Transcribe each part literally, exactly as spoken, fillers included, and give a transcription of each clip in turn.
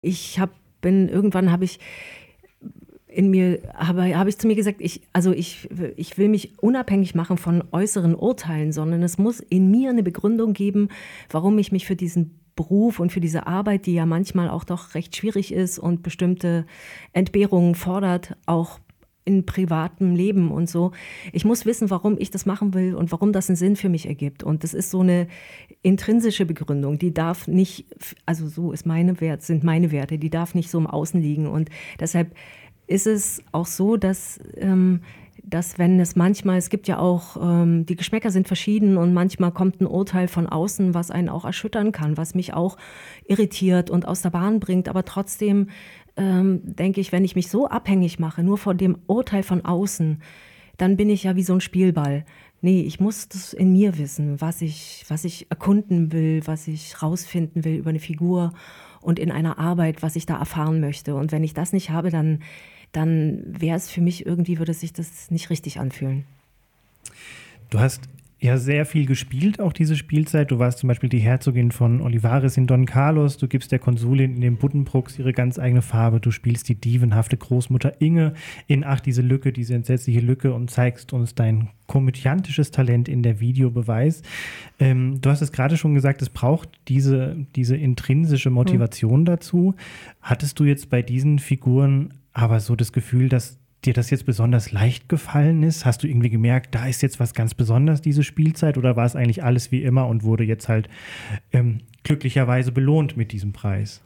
Ich habe bin irgendwann habe ich in mir habe habe ich zu mir gesagt, ich also ich ich will mich unabhängig machen von äußeren Urteilen, sondern es muss in mir eine Begründung geben, warum ich mich für diesen Beruf und für diese Arbeit, die ja manchmal auch doch recht schwierig ist und bestimmte Entbehrungen fordert, auch in privatem Leben und so. Ich muss wissen, warum ich das machen will und warum das einen Sinn für mich ergibt. Und das ist so eine intrinsische Begründung, die darf nicht, also so ist meine Wert, sind meine Werte, die darf nicht so im Außen liegen. Und deshalb ist es auch so, dass, ähm, dass wenn es manchmal, es gibt ja auch, ähm, die Geschmäcker sind verschieden und manchmal kommt ein Urteil von außen, was einen auch erschüttern kann, was mich auch irritiert und aus der Bahn bringt, aber trotzdem ähm, denke ich, wenn ich mich so abhängig mache, nur von dem Urteil von außen, dann bin ich ja wie so ein Spielball. Nee, ich muss das in mir wissen, was ich, was ich erkunden will, was ich rausfinden will über eine Figur und in einer Arbeit, was ich da erfahren möchte. Und wenn ich das nicht habe, dann, dann wäre es für mich irgendwie, würde sich das nicht richtig anfühlen. Du hast ja sehr viel gespielt, auch diese Spielzeit. Du warst zum Beispiel die Herzogin von Olivares in Don Carlos. Du gibst der Konsulin in den Buddenbrooks ihre ganz eigene Farbe. Du spielst die dievenhafte Großmutter Inge in Ach, diese Lücke, diese entsetzliche Lücke und zeigst uns dein komödiantisches Talent in der Videobeweis. Ähm, du hast es gerade schon gesagt, es braucht diese, diese intrinsische Motivation mhm. dazu. Hattest du jetzt bei diesen Figuren aber so das Gefühl, dass dir das jetzt besonders leicht gefallen ist? Hast du irgendwie gemerkt, da ist jetzt was ganz Besonderes, diese Spielzeit? Oder war es eigentlich alles wie immer und wurde jetzt halt ähm, glücklicherweise belohnt mit diesem Preis?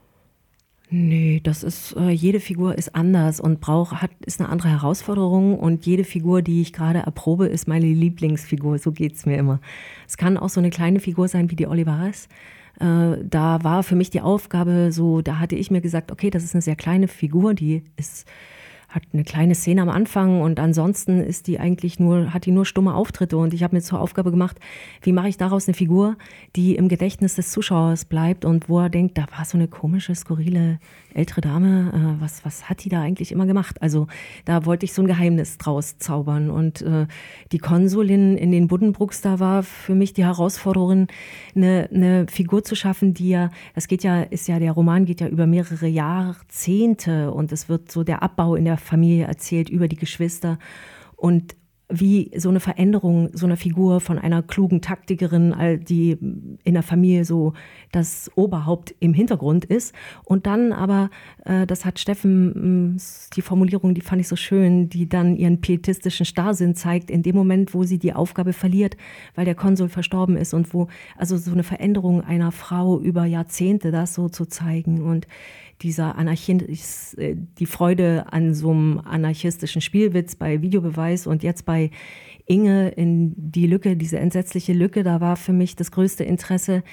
Nee, das ist, äh, jede Figur ist anders und braucht, hat, ist eine andere Herausforderung und jede Figur, die ich gerade erprobe, ist meine Lieblingsfigur. So geht's mir immer. Es kann auch so eine kleine Figur sein wie die Olivares. Äh, da war für mich die Aufgabe so, da hatte ich mir gesagt, okay, das ist eine sehr kleine Figur, die ist hat eine kleine Szene am Anfang und ansonsten ist die eigentlich nur, hat die nur stumme Auftritte und ich habe mir zur Aufgabe gemacht, wie mache ich daraus eine Figur, die im Gedächtnis des Zuschauers bleibt und wo er denkt, da war so eine komische, skurrile ältere Dame, äh, was, was hat die da eigentlich immer gemacht? Also da wollte ich so ein Geheimnis draus zaubern und äh, die Konsulin in den Buddenbrooks, da war für mich die Herausforderung, eine, eine Figur zu schaffen, die ja, das geht ja, ist ja, der Roman geht ja über mehrere Jahrzehnte und es wird so der Abbau in der Familie erzählt über die Geschwister und wie so eine Veränderung so einer Figur von einer klugen Taktikerin, die in der Familie so das Oberhaupt im Hintergrund ist. Und dann aber, äh, das hat Steffen, die Formulierung, die fand ich so schön, die dann ihren pietistischen Starrsinn zeigt, in dem Moment, wo sie die Aufgabe verliert, weil der Konsul verstorben ist und wo, also so eine Veränderung einer Frau über Jahrzehnte, das so zu zeigen und dieser Anarchist, die Freude an so einem anarchistischen Spielwitz bei Videobeweis und jetzt bei Inge in die Lücke, diese entsetzliche Lücke, da war für mich das größte Interesse,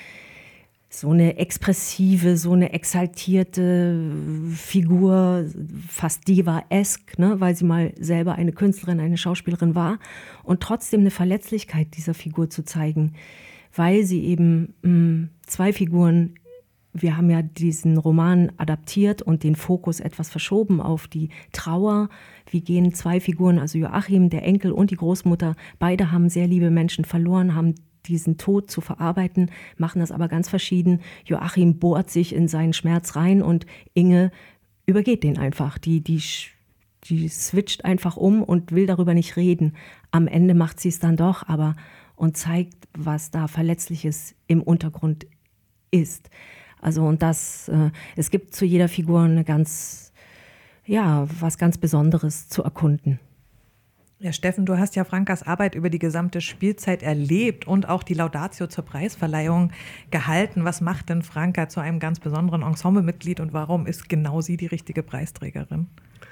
so eine expressive, so eine exaltierte Figur, fast Diva-esk, ne, weil sie mal selber eine Künstlerin, eine Schauspielerin war und trotzdem eine Verletzlichkeit dieser Figur zu zeigen, weil sie eben mh, zwei Figuren, wir haben ja diesen Roman adaptiert und den Fokus etwas verschoben auf die Trauer. Wie gehen zwei Figuren, also Joachim, der Enkel und die Großmutter, beide haben sehr liebe Menschen verloren, haben diesen Tod zu verarbeiten, machen das aber ganz verschieden. Joachim bohrt sich in seinen Schmerz rein und Inge übergeht den einfach. Die, die, die switcht einfach um und will darüber nicht reden. Am Ende macht sie es dann doch, aber und zeigt, was da Verletzliches im Untergrund ist. Also und das, äh, es gibt zu jeder Figur eine ganz, ja, was ganz Besonderes zu erkunden. Ja, Steffen, du hast ja Frankas Arbeit über die gesamte Spielzeit erlebt und auch die Laudatio zur Preisverleihung gehalten. Was macht denn Franka zu einem ganz besonderen Ensemblemitglied und warum ist genau sie die richtige Preisträgerin?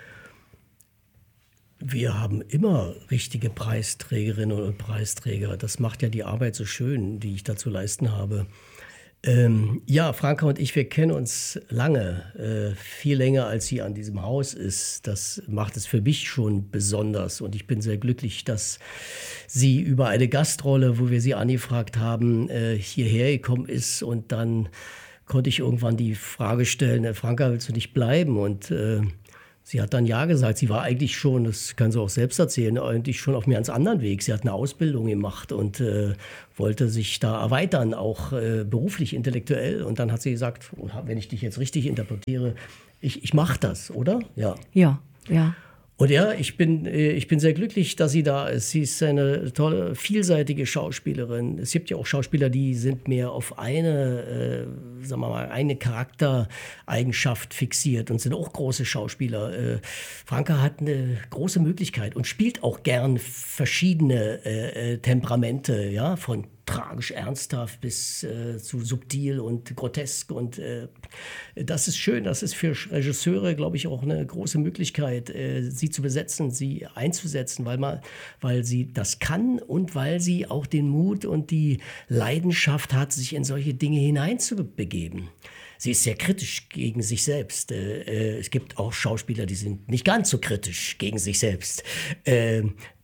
Wir haben immer richtige Preisträgerinnen und Preisträger. Das macht ja die Arbeit so schön, die ich da zu leisten habe. Ähm, ja, Franka und ich, wir kennen uns lange, äh, viel länger als sie an diesem Haus ist. Das macht es für mich schon besonders und ich bin sehr glücklich, dass sie über eine Gastrolle, wo wir sie angefragt haben, äh, hierher gekommen ist und dann konnte ich irgendwann die Frage stellen, Franka, willst du nicht bleiben? Und äh, Sie hat dann ja gesagt. Sie war eigentlich schon, das kann sie auch selbst erzählen, eigentlich schon auf einem ganz anderen Weg. Sie hat eine Ausbildung gemacht und äh, wollte sich da erweitern, auch äh, beruflich, intellektuell. Und dann hat sie gesagt, wenn ich dich jetzt richtig interpretiere, ich, ich mache das, oder? Ja. Ja, ja. Und ja, ich bin, ich bin sehr glücklich, dass sie da ist. Sie ist eine tolle, vielseitige Schauspielerin. Es gibt ja auch Schauspieler, die sind mehr auf eine, äh, sagen wir mal, eine Charaktereigenschaft fixiert und sind auch große Schauspieler. Äh, Franka hat eine große Möglichkeit und spielt auch gern verschiedene äh, Temperamente, ja, von tragisch ernsthaft bis äh, zu subtil und grotesk. Und äh, das ist schön. Das ist für Regisseure, glaube ich, auch eine große Möglichkeit, äh, sie zu besetzen, sie einzusetzen, weil, man, weil sie das kann und weil sie auch den Mut und die Leidenschaft hat, sich in solche Dinge hineinzubegeben. Sie ist sehr kritisch gegen sich selbst. Äh, es gibt auch Schauspieler, die sind nicht ganz so kritisch gegen sich selbst. Äh,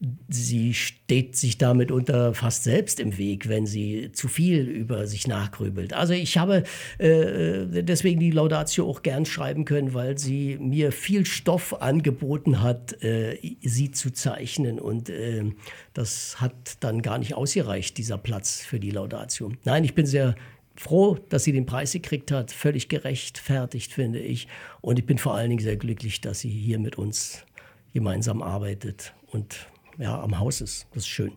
sie steht sich damit unter fast selbst im Weg, wenn sie zu viel über sich nachgrübelt. Also ich habe äh, deswegen die Laudatio auch gern schreiben können, weil sie mir viel Stoff angeboten hat, äh, sie zu zeichnen. Und äh, das hat dann gar nicht ausgereicht, dieser Platz für die Laudatio. Nein, ich bin sehr froh, dass sie den Preis gekriegt hat. Völlig gerechtfertigt, finde ich. Und ich bin vor allen Dingen sehr glücklich, dass sie hier mit uns gemeinsam arbeitet und ja, am Haus ist. Das ist schön.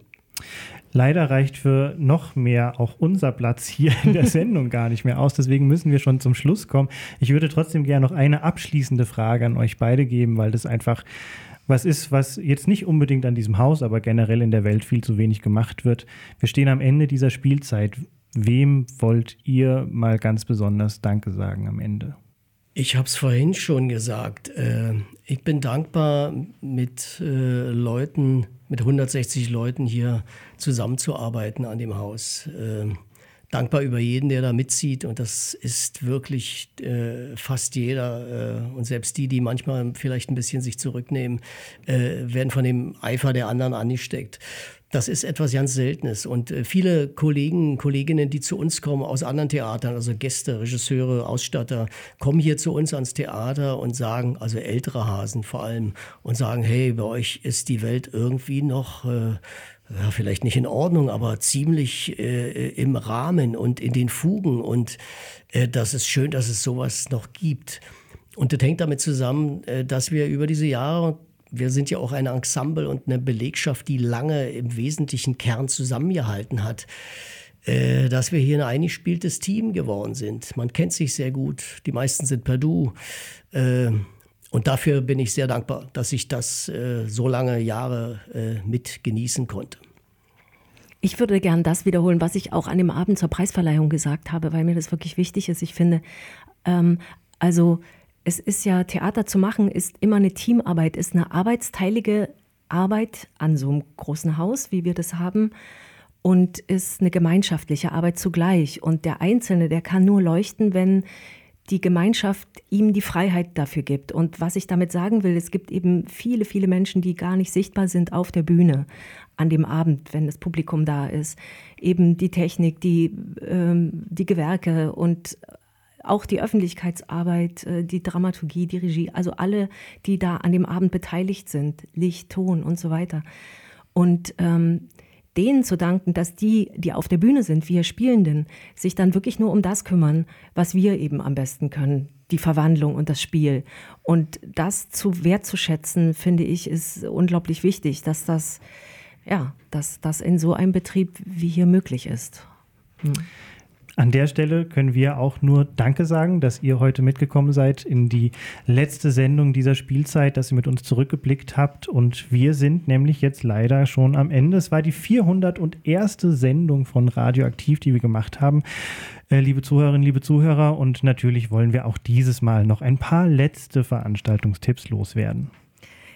Leider reicht für noch mehr auch unser Platz hier in der Sendung gar nicht mehr aus. Deswegen müssen wir schon zum Schluss kommen. Ich würde trotzdem gerne noch eine abschließende Frage an euch beide geben, weil das einfach was ist, was jetzt nicht unbedingt an diesem Haus, aber generell in der Welt viel zu wenig gemacht wird. Wir stehen am Ende dieser Spielzeit. Wem wollt ihr mal ganz besonders Danke sagen am Ende? Ich habe es vorhin schon gesagt. Äh, ich bin dankbar, mit äh, Leuten, mit hundertsechzig Leuten hier zusammenzuarbeiten an dem Haus. Äh, dankbar über jeden, der da mitzieht. Und das ist wirklich äh, fast jeder. Äh, und selbst die, die manchmal vielleicht ein bisschen sich zurücknehmen, äh, werden von dem Eifer der anderen angesteckt. Das ist etwas ganz Seltenes. Und äh, viele Kollegen, Kolleginnen, die zu uns kommen aus anderen Theatern, also Gäste, Regisseure, Ausstatter, kommen hier zu uns ans Theater und sagen, also ältere Hasen vor allem, und sagen, hey, bei euch ist die Welt irgendwie noch, äh, ja, vielleicht nicht in Ordnung, aber ziemlich äh, im Rahmen und in den Fugen. Und äh, das ist schön, dass es sowas noch gibt. Und das hängt damit zusammen, äh, dass wir über diese Jahre, wir sind ja auch ein Ensemble und eine Belegschaft, die lange im wesentlichen Kern zusammengehalten hat, äh, dass wir hier ein eingespieltes Team geworden sind. Man kennt sich sehr gut, die meisten sind per Du. Äh, und dafür bin ich sehr dankbar, dass ich das äh, so lange Jahre äh, mit genießen konnte. Ich würde gern das wiederholen, was ich auch an dem Abend zur Preisverleihung gesagt habe, weil mir das wirklich wichtig ist. Ich finde, ähm, also es ist ja, Theater zu machen, ist immer eine Teamarbeit, ist eine arbeitsteilige Arbeit an so einem großen Haus, wie wir das haben, und ist eine gemeinschaftliche Arbeit zugleich. Und der Einzelne, der kann nur leuchten, wenn die Gemeinschaft ihm die Freiheit dafür gibt. Und was ich damit sagen will, es gibt eben viele, viele Menschen, die gar nicht sichtbar sind auf der Bühne an dem Abend, wenn das Publikum da ist. Eben die Technik, die, ähm, die Gewerke und auch die Öffentlichkeitsarbeit, die Dramaturgie, die Regie, also alle, die da an dem Abend beteiligt sind, Licht, Ton und so weiter. Und ähm, denen zu danken, dass die, die auf der Bühne sind, wir Spielenden, sich dann wirklich nur um das kümmern, was wir eben am besten können, die Verwandlung und das Spiel. Und das zu wertzuschätzen, finde ich, ist unglaublich wichtig, dass das, ja, dass das in so einem Betrieb wie hier möglich ist. Hm. An der Stelle können wir auch nur Danke sagen, dass ihr heute mitgekommen seid in die letzte Sendung dieser Spielzeit, dass ihr mit uns zurückgeblickt habt. Und wir sind nämlich jetzt leider schon am Ende. Es war die vierhunderterste Sendung von Radioaktiv, die wir gemacht haben. Äh, liebe Zuhörerinnen, liebe Zuhörer, und natürlich wollen wir auch dieses Mal noch ein paar letzte Veranstaltungstipps loswerden.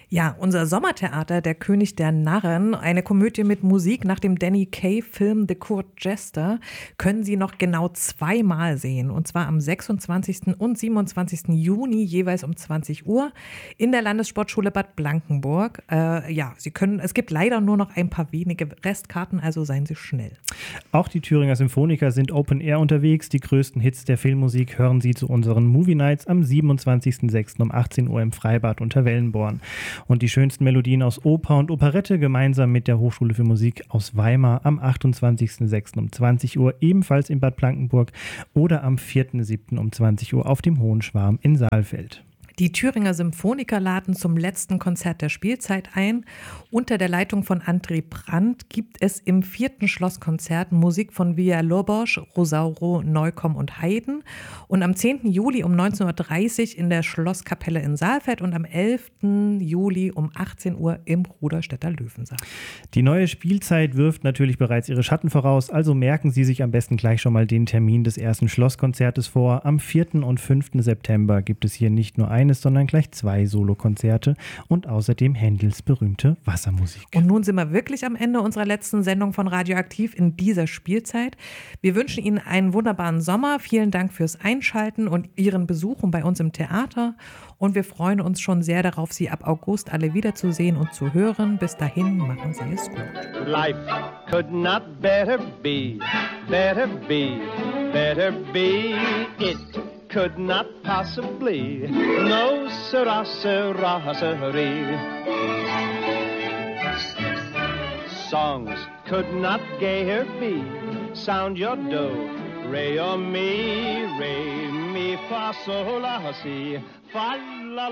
Ja, unser Sommertheater, Der König der Narren, eine Komödie mit Musik nach dem Danny Kaye-Film The Court Jester, können Sie noch genau zweimal sehen. Und zwar am sechsundzwanzigsten und siebenundzwanzigsten Juni, jeweils um zwanzig Uhr, in der Landessportschule Bad Blankenburg. Äh, ja, Sie können, es gibt leider nur noch ein paar wenige Restkarten, also seien Sie schnell. Auch die Thüringer Symphoniker sind Open Air unterwegs. Die größten Hits der Filmmusik hören Sie zu unseren Movie Nights am siebenundzwanzigsten sechsten um achtzehn Uhr im Freibad unter Wellenborn. Und die schönsten Melodien aus Oper und Operette gemeinsam mit der Hochschule für Musik aus Weimar am achtundzwanzigsten sechsten um zwanzig Uhr, ebenfalls in Bad Blankenburg, oder am vierten siebten um zwanzig Uhr auf dem Hohen Schwarm in Saalfeld. Die Thüringer Symphoniker laden zum letzten Konzert der Spielzeit ein. Unter der Leitung von André Brandt gibt es im vierten Schlosskonzert Musik von Villalobos, Rosauro, Neukomm und Haydn. Und am zehnten Juli um neunzehn Uhr dreißig in der Schlosskapelle in Saalfeld und am elften Juli um achtzehn Uhr im Ruderstädter Löwensaal. Die neue Spielzeit wirft natürlich bereits ihre Schatten voraus, also merken Sie sich am besten gleich schon mal den Termin des ersten Schlosskonzertes vor. Am vierten und fünften September gibt es hier nicht nur ein, sondern gleich zwei Solokonzerte und außerdem Händels berühmte Wassermusik. Und nun sind wir wirklich am Ende unserer letzten Sendung von Radioaktiv in dieser Spielzeit. Wir wünschen Ihnen einen wunderbaren Sommer. Vielen Dank fürs Einschalten und Ihren Besuchen bei uns im Theater. Und wir freuen uns schon sehr darauf, Sie ab August alle wiederzusehen und zu hören. Bis dahin, machen Sie es gut. Life could not better be, better be, better be it. Could not possibly, no sirrah, sirrah, sirree. Songs could not gayer be, sound your do, re or mi, re, mi, fa, sol, la, si, fa, la.